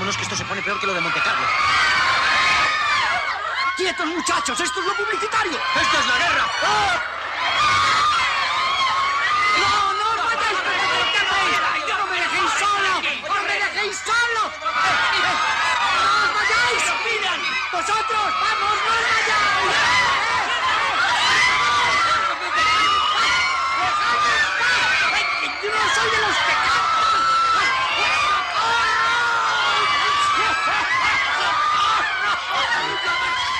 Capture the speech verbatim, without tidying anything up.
Vámonos, que esto se pone peor que lo de Montecarlo. ¡Quietos, muchachos! ¡Esto es lo publicitario! ¡Esto es la guerra! ¡Ah!